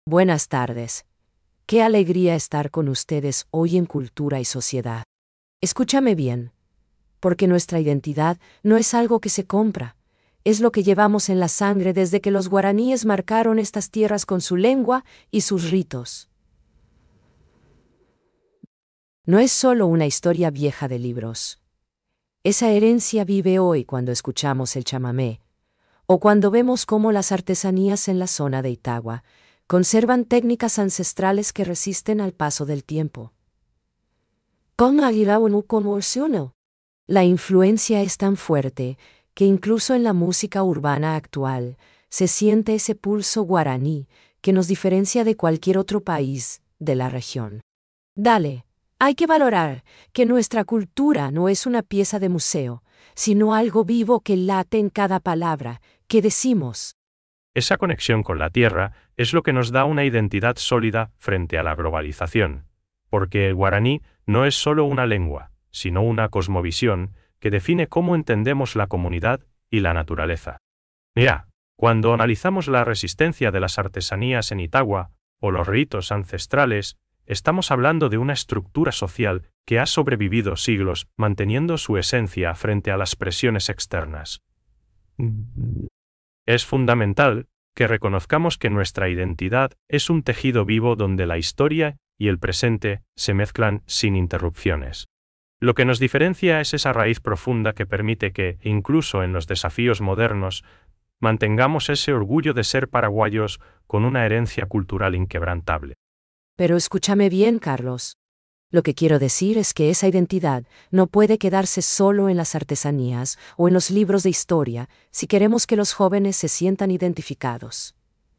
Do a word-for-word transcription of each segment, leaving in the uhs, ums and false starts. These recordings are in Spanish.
Buenas tardes. Qué alegría estar con ustedes hoy en Cultura y Sociedad. Escúchame bien, porque nuestra identidad no es algo que se compra, es lo que llevamos en la sangre desde que los guaraníes marcaron estas tierras con su lengua y sus ritos. No es solo una historia vieja de libros. Esa herencia vive hoy cuando escuchamos el chamamé, o cuando vemos cómo las artesanías en la zona de Itagua conservan técnicas ancestrales que resisten al paso del tiempo. La influencia es tan fuerte que incluso en la música urbana actual se siente ese pulso guaraní que nos diferencia de cualquier otro país de la región. Dale, hay que valorar que nuestra cultura no es una pieza de museo, sino algo vivo que late en cada palabra que decimos. Esa conexión con la tierra es lo que nos da una identidad sólida frente a la globalización, porque el guaraní no es solo una lengua, sino una cosmovisión que define cómo entendemos la comunidad y la naturaleza. Mira, cuando analizamos la resistencia de las artesanías en Itagua o los ritos ancestrales, estamos hablando de una estructura social que ha sobrevivido siglos manteniendo su esencia frente a las presiones externas. Es fundamental que reconozcamos que nuestra identidad es un tejido vivo donde la historia y el presente se mezclan sin interrupciones. Lo que nos diferencia es esa raíz profunda que permite que, incluso en los desafíos modernos, mantengamos ese orgullo de ser paraguayos con una herencia cultural inquebrantable. Pero escúchame bien, Carlos. Lo que quiero decir es que esa identidad no puede quedarse solo en las artesanías o en los libros de historia si queremos que los jóvenes se sientan identificados.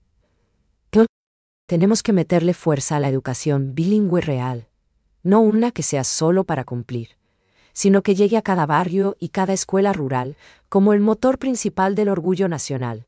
Tenemos que meterle fuerza a la educación bilingüe real, no una que sea solo para cumplir, sino que llegue a cada barrio y cada escuela rural como el motor principal del orgullo nacional.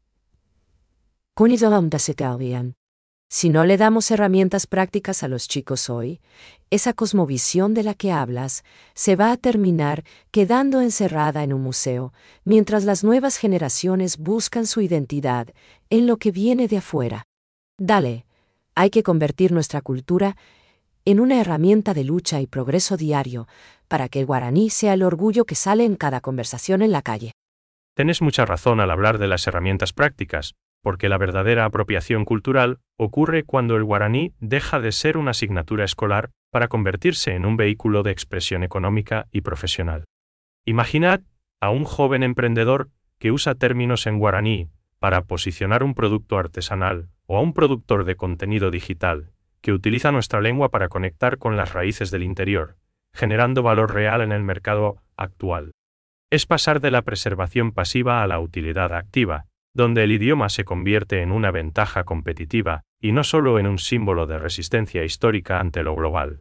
Si no le damos herramientas prácticas a los chicos hoy, esa cosmovisión de la que hablas se va a terminar quedando encerrada en un museo, mientras las nuevas generaciones buscan su identidad en lo que viene de afuera. Dale, hay que convertir nuestra cultura en una herramienta de lucha y progreso diario para que el guaraní sea el orgullo que sale en cada conversación en la calle. Tenés mucha razón al hablar de las herramientas prácticas, porque la verdadera apropiación cultural ocurre cuando el guaraní deja de ser una asignatura escolar para convertirse en un vehículo de expresión económica y profesional. Imaginad a un joven emprendedor que usa términos en guaraní para posicionar un producto artesanal o a un productor de contenido digital que utiliza nuestra lengua para conectar con las raíces del interior, generando valor real en el mercado actual. Es pasar de la preservación pasiva a la utilidad activa, donde el idioma se convierte en una ventaja competitiva y no solo en un símbolo de resistencia histórica ante lo global.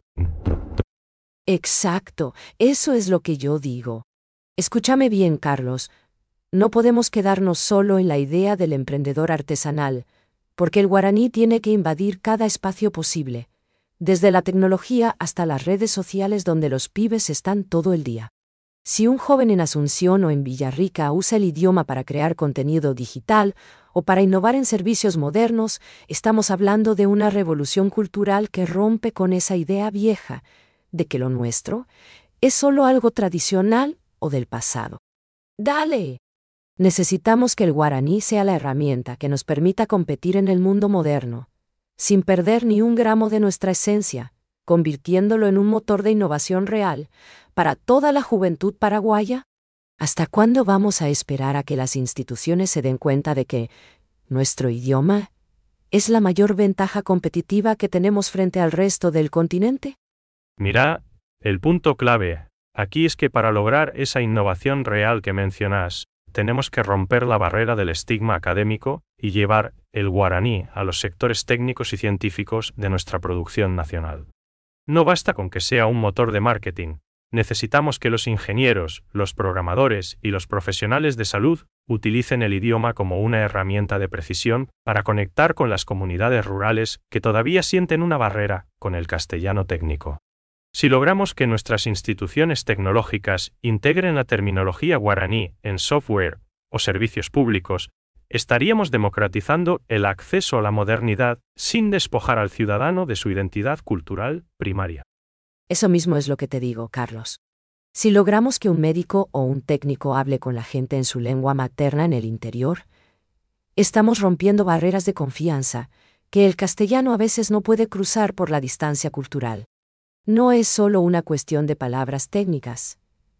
Exacto, eso es lo que yo digo. Escúchame bien, Carlos. No podemos quedarnos solo en la idea del emprendedor artesanal, porque el guaraní tiene que invadir cada espacio posible, desde la tecnología hasta las redes sociales donde los pibes están todo el día. Si un joven en Asunción o en Villarrica usa el idioma para crear contenido digital o para innovar en servicios modernos, estamos hablando de una revolución cultural que rompe con esa idea vieja de que lo nuestro es solo algo tradicional o del pasado. ¡Dale! Necesitamos que el guaraní sea la herramienta que nos permita competir en el mundo moderno, sin perder ni un gramo de nuestra esencia, convirtiéndolo en un motor de innovación real para toda la juventud paraguaya. ¿Hasta cuándo vamos a esperar a que las instituciones se den cuenta de que nuestro idioma es la mayor ventaja competitiva que tenemos frente al resto del continente? Mira, el punto clave aquí es que para lograr esa innovación real que mencionas, tenemos que romper la barrera del estigma académico y llevar el guaraní a los sectores técnicos y científicos de nuestra producción nacional. No basta con que sea un motor de marketing, necesitamos que los ingenieros, los programadores y los profesionales de salud utilicen el idioma como una herramienta de precisión para conectar con las comunidades rurales que todavía sienten una barrera con el castellano técnico. Si logramos que nuestras instituciones tecnológicas integren la terminología guaraní en software o servicios públicos, estaríamos democratizando el acceso a la modernidad sin despojar al ciudadano de su identidad cultural primaria. Eso mismo es lo que te digo, Carlos. Si logramos que un médico o un técnico hable con la gente en su lengua materna en el interior, estamos rompiendo barreras de confianza que el castellano a veces no puede cruzar por la distancia cultural. No es solo una cuestión de palabras técnicas.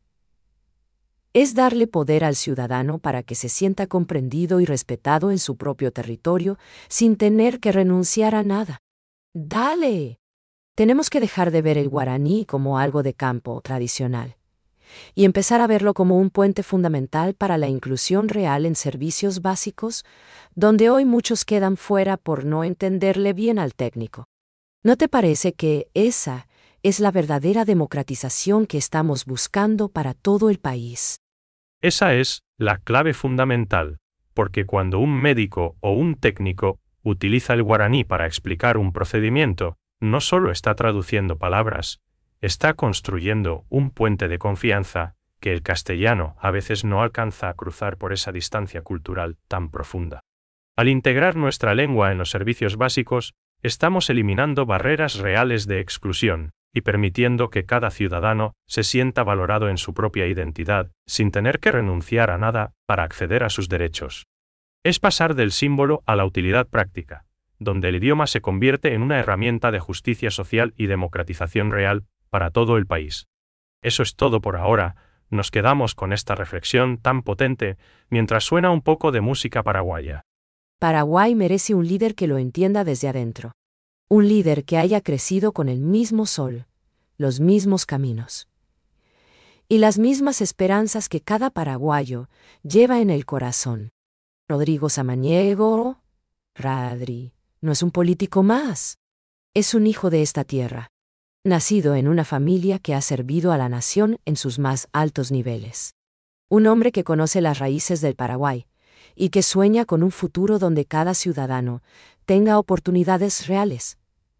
Es darle poder al ciudadano para que se sienta comprendido y respetado en su propio territorio sin tener que renunciar a nada. ¡Dale! Tenemos que dejar de ver el guaraní como algo de campo tradicional y empezar a verlo como un puente fundamental para la inclusión real en servicios básicos, donde hoy muchos quedan fuera por no entenderle bien al técnico. ¿No te parece que esa es la verdadera democratización que estamos buscando para todo el país? Esa es la clave fundamental, porque cuando un médico o un técnico utiliza el guaraní para explicar un procedimiento, no solo está traduciendo palabras, está construyendo un puente de confianza que el castellano a veces no alcanza a cruzar por esa distancia cultural tan profunda. Al integrar nuestra lengua en los servicios básicos, estamos eliminando barreras reales de exclusión y permitiendo que cada ciudadano se sienta valorado en su propia identidad, sin tener que renunciar a nada para acceder a sus derechos. Es pasar del símbolo a la utilidad práctica, donde el idioma se convierte en una herramienta de justicia social y democratización real para todo el país. Eso es todo por ahora. Nos quedamos con esta reflexión tan potente mientras suena un poco de música paraguaya. Paraguay merece un líder que lo entienda desde adentro. Un líder que haya crecido con el mismo sol, los mismos caminos y las mismas esperanzas que cada paraguayo lleva en el corazón. Rodrigo Samaniego, Radri, no es un político más. Es un hijo de esta tierra, nacido en una familia que ha servido a la nación en sus más altos niveles. Un hombre que conoce las raíces del Paraguay y que sueña con un futuro donde cada ciudadano tenga oportunidades reales.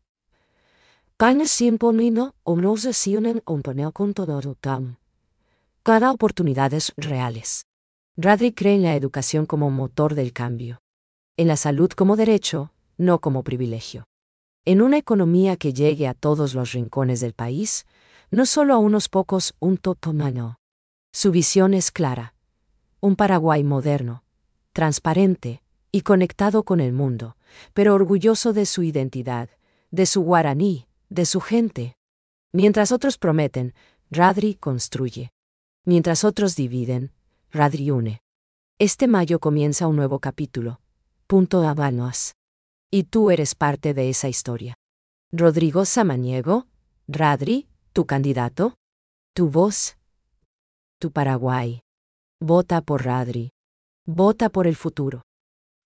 Cada oportunidades reales. Radri cree en la educación como motor del cambio, en la salud como derecho, no como privilegio, en una economía que llegue a todos los rincones del país, no solo a unos pocos, un totomano. Su visión es clara: un Paraguay moderno, transparente y conectado con el mundo, pero orgulloso de su identidad, de su guaraní, de su gente. Mientras otros prometen, Radri construye. Mientras otros dividen, Radri une. Este mayo comienza un nuevo capítulo. Punto Habanos. Y tú eres parte de esa historia. Rodrigo Samaniego, Radri, tu candidato, tu voz, tu Paraguay. Vota por Radri. Vota por el futuro.